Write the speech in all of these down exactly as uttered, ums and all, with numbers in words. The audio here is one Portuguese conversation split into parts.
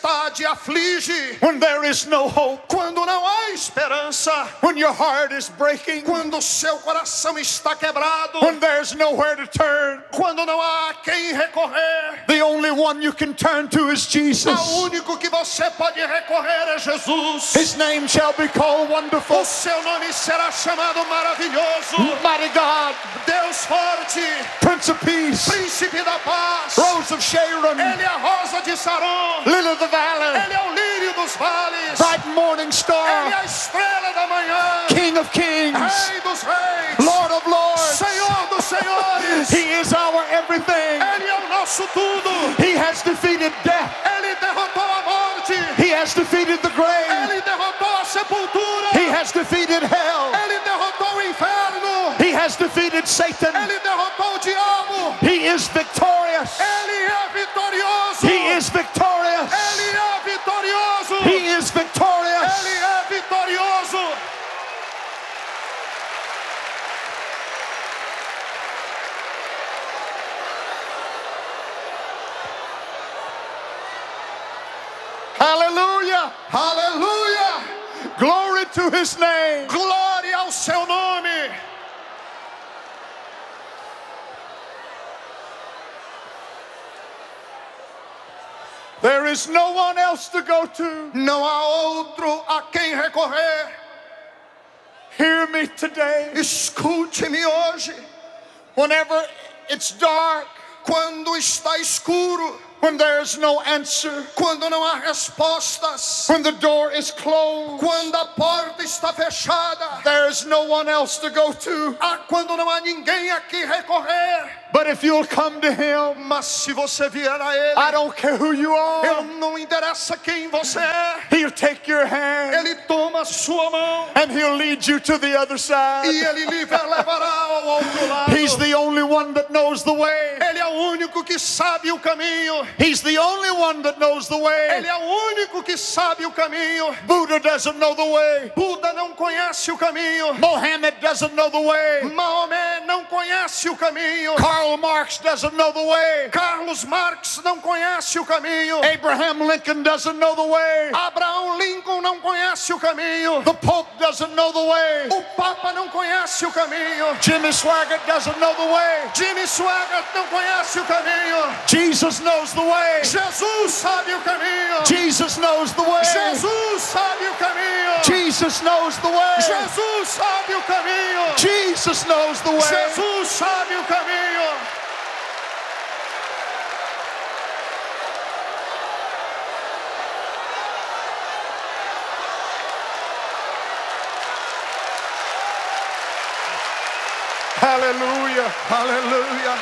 tempestade aflige, when there is no hope, quando não há esperança, when your heart is breaking, quando seu coração está quebrado, when there's nowhere to turn, quando não há a quem recorrer, the only one you can turn to is o Jesus. único que você pode recorrer é Jesus. His name shall be called Wonderful, O seu nome será chamado maravilhoso, Mighty God, Deus forte, Prince of Peace, príncipe da paz. Rose of Sharon, Ele é a rosa de Saron, Lily of the Valley, ele é o lírio dos vales, bright morning ele é star, a estrela da manhã, King of Kings, Rei dos reis, Lord of Lords. Senhor dos senhores. He is our everything. Ele é o nosso tudo. He has defeated death. Ele derrotou a morte. He has defeated the grave. Ele derrotou a sepultura. He has defeated hell. Ele derrotou o inferno. He has defeated Satan. Ele derrotou o diabo. He is victorious. Ele é vitorioso. He is victorious. Ele é vitorioso. He is victorious. Ele é vitorioso. Hallelujah. Aleluia. Glory to his name. Glória ao seu nome. There is no one else to go to. Não há outro a quem recorrer. Hear me today. Escute-me hoje. Whenever it's dark, Quando está escuro, when there is no answer, quando não há respostas, when the door is closed, quando a porta está fechada, there is no one else to go to. ah, quando não há ninguém a quem recorrer. But if you'll come to him, Mas se você vier a Ele, I don't care who you eu are, não interessa quem você é, he'll take your hand Ele toma a sua mão and he'll lead you to the other e side. Ele lhe levará ao outro lado. He's the only one that knows the way. Ele é o único que sabe o caminho. He's the only one that knows the way. Ele é o único que sabe o caminho. Buddha doesn't know the way. Buda não conhece o caminho. Mohammed doesn't know the way. Maomé não conhece o caminho. Karl Marx doesn't know the way. Carlos Marx não conhece o caminho. Abraham Lincoln doesn't know the way. Abraão Lincoln não conhece o caminho. The Pope doesn't know the way. O Papa não conhece o caminho. Jimmy Swaggart doesn't know the way. Jimmy Swaggart não conhece o caminho. Jesus knows the way. Jesus sabe o caminho. Jesus knows the way. Jesus sabe o caminho. Jesus knows the way. Jesus sabe o caminho. Jesus knows the way. Jesus sabe o caminho. Hallelujah. Aleluia.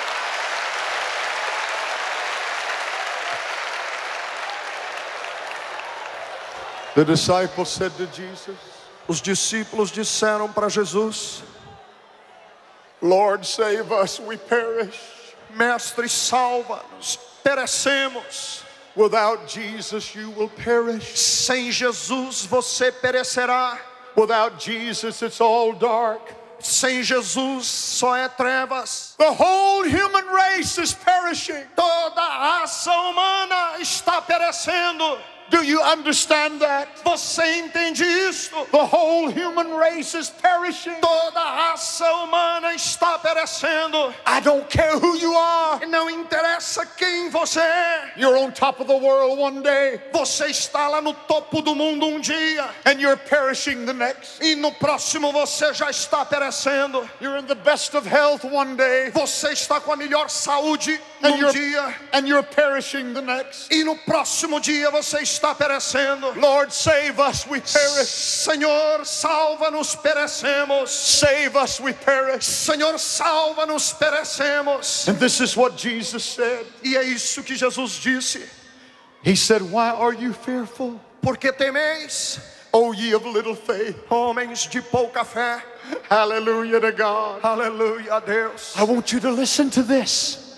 The disciples said to Jesus, Os discípulos disseram para Jesus: Lord, save us, we perish. Mestre, salva-nos, perecemos. Without Jesus, you will perish. Sem Jesus você perecerá. Without Jesus, it's all dark. Sem Jesus só é trevas. The whole human race is perishing. Toda a raça humana está perecendo. Do you understand that? Você entende isto? The whole human race is perishing. Toda a raça humana está perecendo. I don't care who you are. Não interessa quem você é. You're on top of the world one day, Você está lá no topo do mundo um dia. and you're perishing the next. E no próximo você já está perecendo. You're in the best of health one day, Você está com a melhor saúde and num you're, dia. and you're perishing the next. E no próximo dia você está perecendo. Lord, save us, we perish. Senhor, salva-nos, perecemos. Save us, we perish. Senhor, salva-nos, perecemos. And this is what Jesus said. E é isso que Jesus disse. He said, why are you fearful, Por que temeis, O ye of little faith? homens de pouca fé? Hallelujah to God. Aleluia a Deus. I want you to listen to this.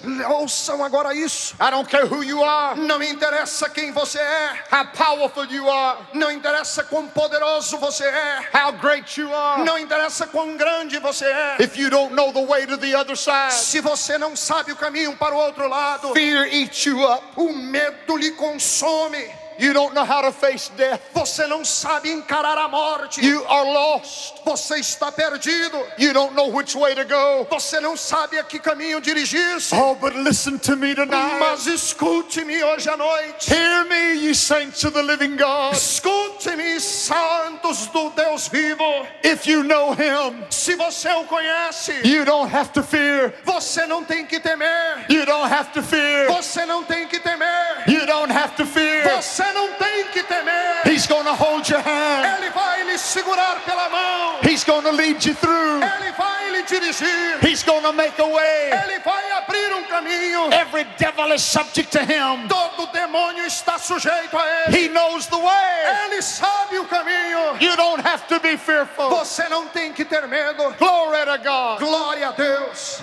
Ouçam agora isso. I don't care who you are, Não interessa quem você é. how powerful you are, Não interessa quão poderoso você é. how great you are. Não interessa quão grande você é. If you don't know the way to the other side, Se você não sabe o caminho para o outro lado, fear eats you up. o medo lhe consome. You don't know how to face death. Você não sabe encarar a morte. You are lost. Você está perdido. You don't know which way to go. Você não sabe a que caminho dirigir-se. Oh, but listen to me tonight. Mas escute-me hoje à noite. Hear me, ye saints of the living God. Escute-me, santos do Deus vivo. If you know him, Se você o conhece, you don't have to fear. você não tem que temer. You don't have to fear. Você não tem que temer. You don't have to fear. Você não tem que temer. He's going to hold your hand. Ele vai lhe segurar pela mão. He's going to lead you through. Ele vai lhe dirigir. He's going to make a way. Ele vai abrir um caminho. Every devil is subject to him. Todo demônio está sujeito a ele. He knows the way. Ele sabe o caminho. You don't have to be fearful. Você não tem que ter medo. Glory to God. Glória a Deus.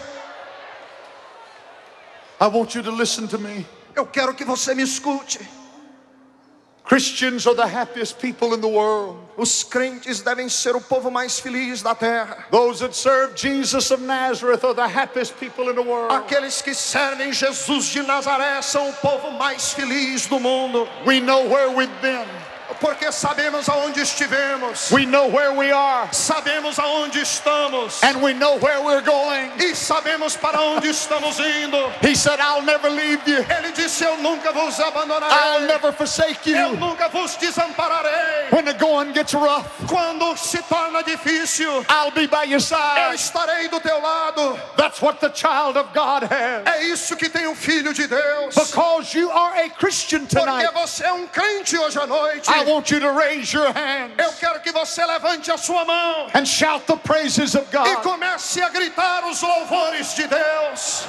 I want you to listen to me. Eu quero que você me escute. Christians are the happiest people in the world. Os crentes devem ser o povo mais feliz da terra. Those that serve Jesus of Nazareth are the happiest people in the world. Aqueles que servem Jesus de Nazaré são o povo mais feliz do mundo. We know where we've been. Porque sabemos aonde estivemos. We know where we are. Sabemos aonde estamos. And we know where we're going. E sabemos para onde estamos indo. He said, I'll never leave you. Ele disse, eu nunca vos abandonarei. I'll never forsake Eu you. nunca vos desampararei. When the going gets rough, Quando se torna difícil, I'll be by your eu side. estarei do teu lado. That's what the child of God has. É isso que tem o Filho de Deus. Because you are a Christian tonight, Porque você é um crente hoje à noite. I want you to raise your hands Eu quero que você levante a sua mão and shout the praises of e God. comece a gritar os louvores de Deus.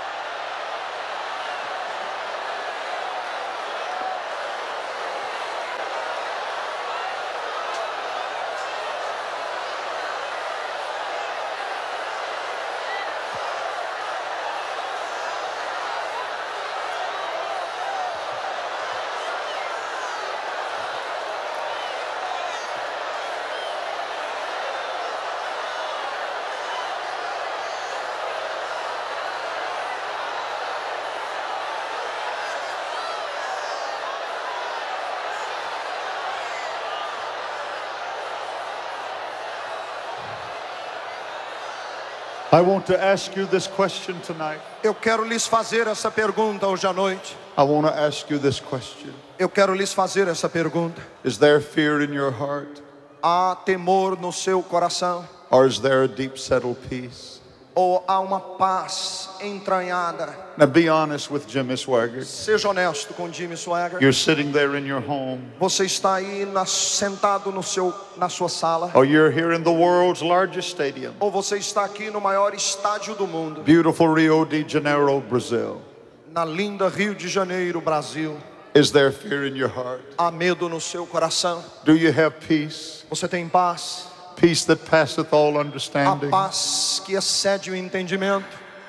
I want to ask you this question tonight. Eu quero lhes fazer essa pergunta hoje à noite. I want to ask you this question. Eu quero lhes fazer essa pergunta. Is there fear in your heart? Há temor no seu coração? Or is there a deep settled peace? Ou há uma paz entranhada? Now be honest with Jimmy Swaggart. Seja honesto com Jimmy Swaggart. You're sitting there in your home. Você está aí na, sentado no seu, na sua sala. Or you're here in the world's largest stadium. Ou você está aqui no maior estádio do mundo. Beautiful Rio de Janeiro, Brazil. Na linda Rio de Janeiro, Brasil. Is there fear in your heart? Há medo no seu coração? Do you have peace? Você tem paz? Peace that passeth all A understanding. paz que excede o entendimento.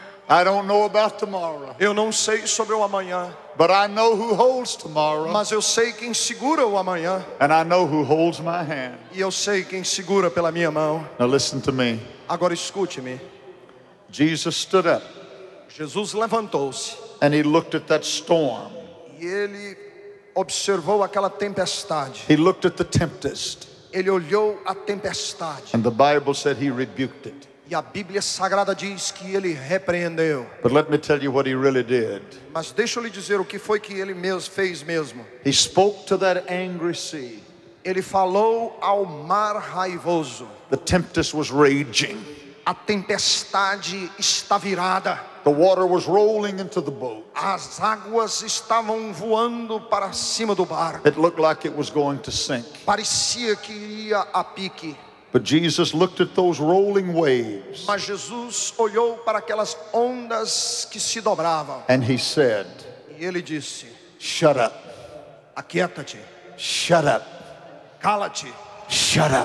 I don't know about tomorrow, Eu não sei sobre o amanhã, but I know who holds tomorrow, mas eu sei quem segura o amanhã. and I know who holds my hand. E eu sei quem segura pela minha mão. Now listen to me. Agora escute-me. Jesus stood up Jesus levantou-se and he looked at that storm. e ele observou aquela tempestade. He looked at the tempest, Ele olhou a tempestade. and the Bible said he rebuked it. E a Bíblia Sagrada diz que ele repreendeu. But let me tell you what he really did. Mas deixa eu lhe dizer o que foi que ele mesmo fez mesmo. He spoke to that angry sea. Ele falou ao mar raivoso. The tempest was raging. A tempestade está virada. The water was rolling into the boat. As águas estavam voando para cima do barco. It looked like it was going to sink. Parecia que iria a pique. But Jesus looked at those rolling waves Mas Jesus olhou para aquelas ondas que se dobravam. and he said, E ele disse: shut up, aquieta-te, shut up, cala-te, shut up.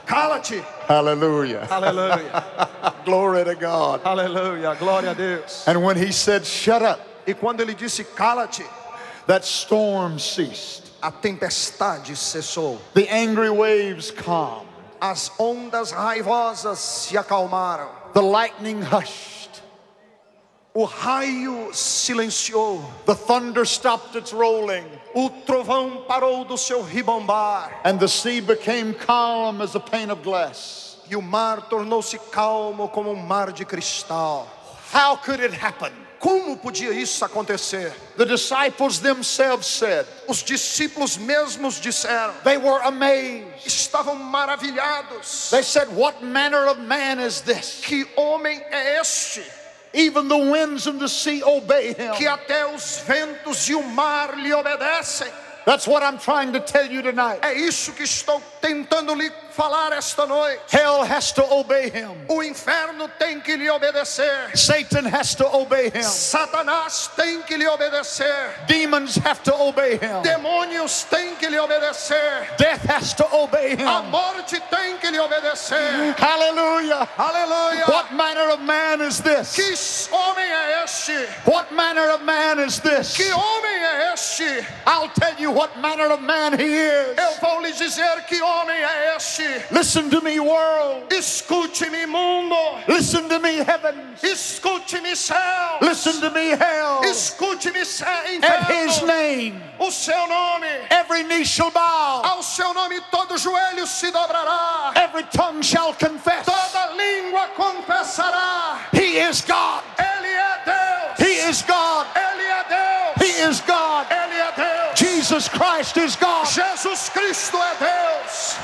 cala-te. Hallelujah. Aleluia. Glory to God. Aleluia. Glória a Deus. And when he said, shut up, E quando ele disse cala-te, that storm ceased. a tempestade cessou. The angry waves calmed. As ondas raivosas se acalmaram. The lightning hushed. O raio silenciou. The thunder stopped its rolling. O trovão parou do seu ribombar. And the sea became calm as a pane of glass. E o mar tornou-se calmo como um mar de cristal. How could it happen? Como podia isso acontecer? The disciples themselves said, Os discípulos mesmos disseram, they were amazed. estavam maravilhados. They said, what manner of man is this? Que homem é este? Even the winds and the sea obey him. Que até os ventos e o mar lhe obedecem. That's what I'm trying to tell you tonight. É isso que estou tentando lhe falar esta noite. Hell has to obey him. O inferno tem que lhe obedecer. Satan has to obey him. Satanás tem que lhe obedecer. Demons have to obey him. Demônios têm que lhe obedecer. Death has to obey A him. morte tem que lhe obedecer. Hallelujah. Aleluia. What manner of man is this? Que homem é este? What manner of man is this? Que homem é este? I'll tell you what manner of man he is. Eu vou lhe dizer que homem é este. Listen to me, world. Escute-me, mundo. Listen to me, heavens. Escute-me, céu. Listen to me, hell. Escute-me, céu, At his inferno. name, O seu nome. every knee shall bow. Ao seu nome todo joelho se dobrará. Every tongue shall confess. Toda língua confessará. He is God. Ele é Deus. He is God. Ele é Deus. He is God. Ele é Deus. Jesus Christ is God. Jesus Cristo é Deus.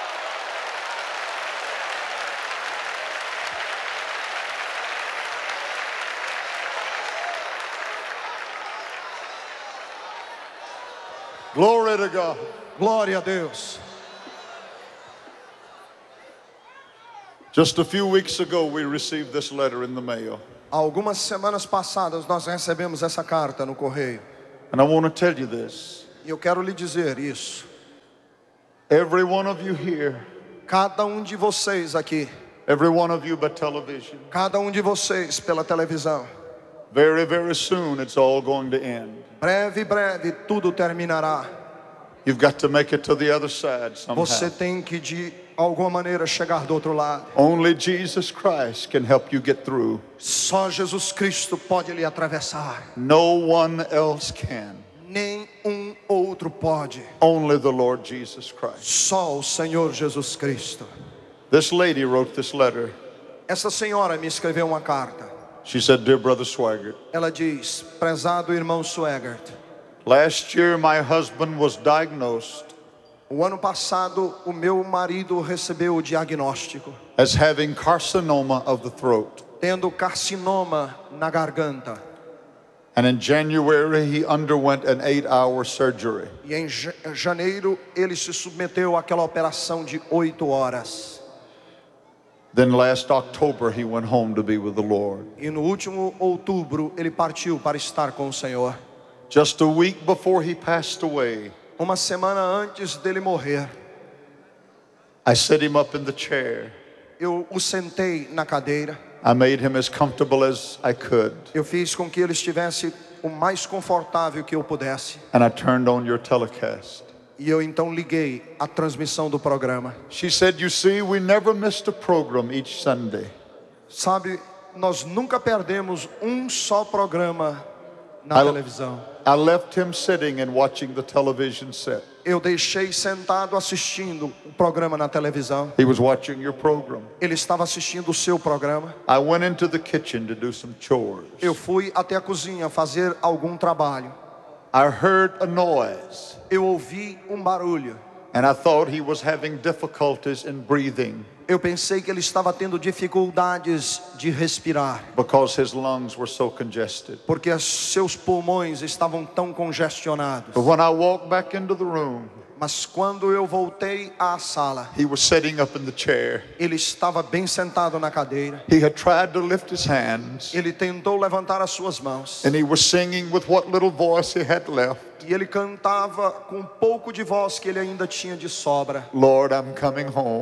Glory to God. Glória a Deus. Just a few weeks ago, we received this letter in the mail. Algumas semanas passadas nós recebemos essa carta no correio. And I want to tell you this. E eu quero lhe dizer isso. Every one of you here, Cada um de vocês aqui, every one of you by television, cada um de vocês pela televisão, very, very soon it's all going to end. breve, breve tudo terminará. You've got to make it to the other side somehow. Você tem que de alguma maneira chegar do outro lado. Only Jesus Christ can help you get through. Só Jesus Cristo pode lhe atravessar. No one else can. Nem um outro pode. Only the Lord Jesus Christ. Só o Senhor Jesus Cristo. This lady wrote this letter. Essa senhora me escreveu uma carta. She said, Dear Brother Swigert, Ela diz: prezado irmão Swigert, last year my husband was diagnosed o ano passado o meu marido recebeu o diagnóstico, as having carcinoma of the throat. tendo carcinoma na garganta. And in January he underwent an eight-hour surgery. E em ja- janeiro ele se submeteu àquela operação de oito horas. Then last October he went home to be with the Lord. E no último outubro ele partiu para estar com o Senhor. Just a week before he passed away, Uma semana antes dele morrer, I set him up in the chair. eu o sentei na cadeira. I made him as comfortable as I could. Eu fiz com que ele estivesse o mais confortável que eu pudesse. And I turned on your telecast. E eu então liguei a transmissão do programa. She said, you see, we never missed a program each Sunday. Sabe, nós nunca perdemos um só programa na I- televisão. I left him sitting and watching the television set. Eu deixei sentado assistindo o programa na televisão. He was watching your program. Ele estava assistindo o seu programa. I went into the kitchen to do some chores. Eu fui até a cozinha fazer algum trabalho. I heard a noise, Eu ouvi um barulho. and I thought he was having difficulties in breathing Eu pensei que ele estava tendo dificuldades de respirar, because his lungs were so congested. porque os seus pulmões estavam tão congestionados. But when I walked back into the room, Mas quando eu voltei à sala, he was sitting up in the chair. ele estava bem sentado na cadeira. He had tried to lift his hands, Ele tentou levantar as suas mãos. and he was singing with what little voice he had left. E ele cantava com um pouco de voz que ele ainda tinha de sobra. Lord, I'm coming home.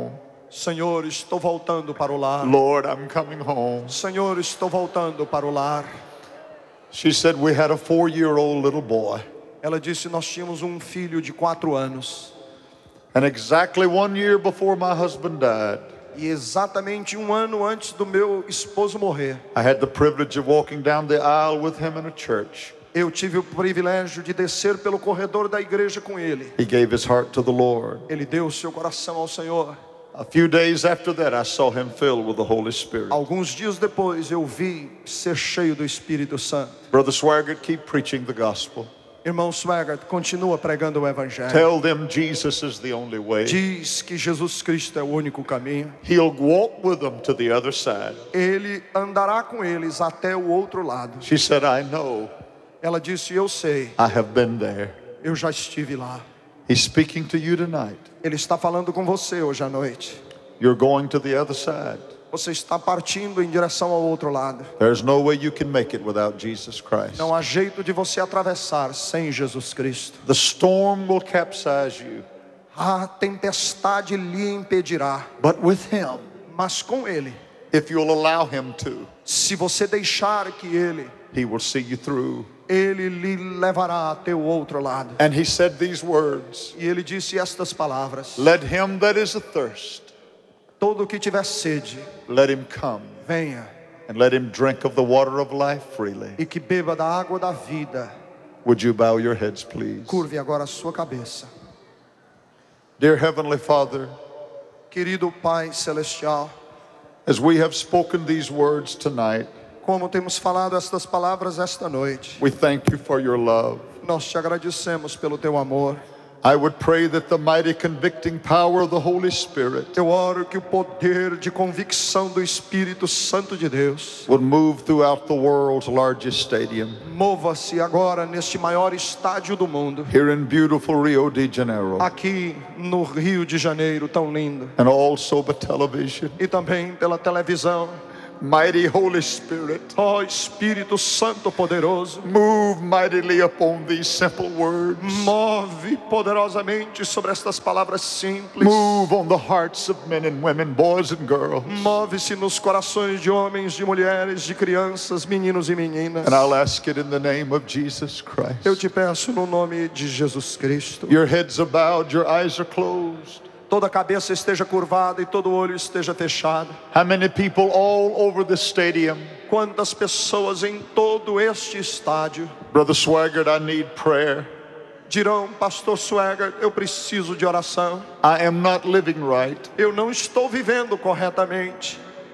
Senhor, estou voltando para o lar. Lord, I'm coming home. Senhor, estou voltando para o lar. She said we had a four-year-old little boy. Ela disse, nós tínhamos um filho de quatro anos. And exactly one year before my husband died, E exatamente um ano antes do meu esposo morrer, I had the privilege of walking down the aisle with him in a church. eu tive o privilégio de descer pelo corredor da igreja com ele. He gave his heart to the Lord. Ele deu o seu coração ao Senhor. A few days after that, I saw him filled with the Holy Spirit. Alguns dias depois eu vi ser cheio do Espírito Santo. Brother Swaggart, keep preaching the gospel. Irmão Swaggart, continua pregando o Evangelho. Tell them Jesus is the only way. Diz que Jesus Cristo é o único caminho. He'll walk with them to the other side. Ele andará com eles até o outro lado. She said, I know. Ela disse, eu sei, I have been there. eu já estive lá. He's speaking to you tonight. Ele está falando com você hoje à noite. You're going to the other side. Você está partindo em direção ao outro lado. There's no way you can make it without Jesus Christ. Não há jeito de você atravessar sem Jesus Cristo. The storm will capsize you, A tempestade lhe impedirá. but with Him, Mas com Ele, if you'll allow Him to, se você deixar que Ele, He will see you through. Ele lhe levará até o outro lado. And He said these words, E Ele disse estas palavras. let him that is athirst, Todo que tiver sede, let him come, venha. and let him drink of the water of life freely. E que beba da água da vida. Would you bow your heads, please? Curve agora a sua cabeça. Dear Heavenly Father, Querido Pai Celestial, as we have spoken these words tonight, como temos falado estas palavras esta noite, we thank you for your love. nós te agradecemos pelo teu amor. I would pray that the mighty convicting power of the Holy Spirit Eu oro que o poder de convicção do Espírito Santo de Deus would move throughout the world's largest stadium, mova-se agora neste maior estádio do mundo, here in beautiful Rio de Janeiro, aqui no Rio de Janeiro, tão lindo, and also by television. e também pela televisão. Mighty Holy Spirit, Ó Espírito Santo poderoso, move mightily upon these simple words. move poderosamente sobre estas palavras simples. Move on the hearts of men and women, boys and girls. Move-se nos corações de homens, de mulheres, de crianças, meninos e meninas. And I'll ask it in the name of Jesus Christ. Eu te peço no nome de Jesus Cristo. Your heads are bowed, your eyes are closed. Toda a cabeça esteja curvada e todo o olho esteja fechado. How many people all over this stadium? Quantas pessoas em todo este estádio Brother Swaggart, I need prayer. dirão, Pastor Swaggart, eu preciso de oração. I am not living right. Eu não estou vivendo corretamente.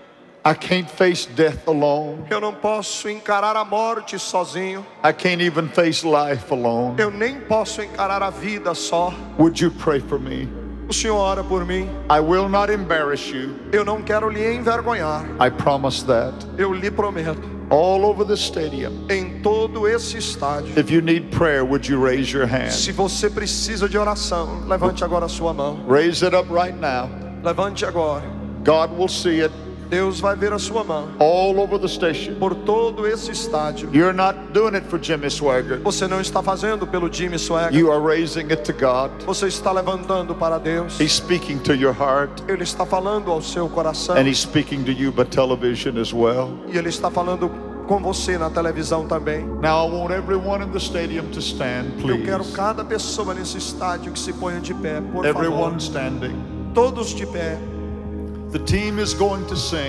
I can't face death alone. Eu não posso encarar a morte sozinho. I can't even face life alone. Eu nem posso encarar a vida só. Would you pray for me? O Senhor ora por mim. I will not embarrass you. Eu não quero lhe envergonhar. I promise that. Eu lhe prometo. All over the stadium. Em todo esse estádio. If you need prayer, would you raise your hand? Se você precisa de oração, levante agora a sua mão. Raise it up right now. Levante agora. God will see it. Deus vai ver a sua mão. All over the station. Por todo esse estádio. You're not doing it for Jimmy Swaggart. Você não está fazendo pelo Jimmy Swaggart. You are raising it to God. Você está levantando para Deus. He's speaking to your heart. Ele está falando ao seu coração. And He's speaking to you by television as well. E Ele está falando com você na televisão também. Now I want everyone in the stadium to stand, Eu quero please. cada pessoa nesse estádio que se ponha de pé, por Everyone favor. standing. Todos de pé. The team is going to sing.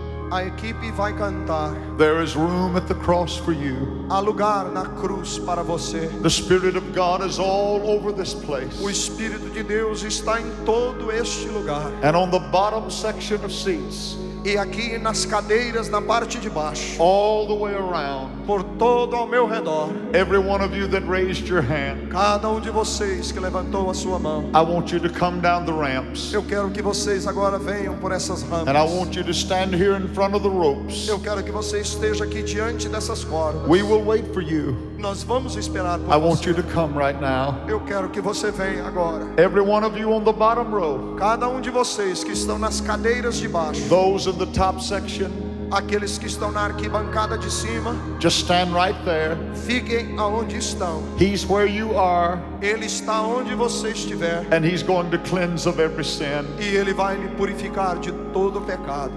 A equipe vai cantar. There is room at the cross for you. Há lugar na cruz para você. The Spirit of God is all over this place. O Espírito de Deus está em todo este lugar. And on the bottom section of seats, E aqui nas cadeiras na parte de baixo, all the way around, por todo ao meu redor, every one of you that raised your hand, cada um de vocês que levantou a sua mão, I want you to come down the ramps. eu quero que vocês agora venham por essas rampas. And I want you to stand here in front of the ropes. Eu quero que você esteja aqui diante dessas cordas. We will wait for you. Nós vamos esperar por I want você. you to come right now. Eu quero que você venha agora. Every one of you on the bottom row, Cada um de vocês que estão nas cadeiras de baixo, those in the top section, Aqueles que estão na arquibancada de cima, just stand right there. fiquem aonde estão. He's where you are, Ele está onde você estiver and He's going to cleanse of every sin. e Ele vai lhe purificar de todo o pecado.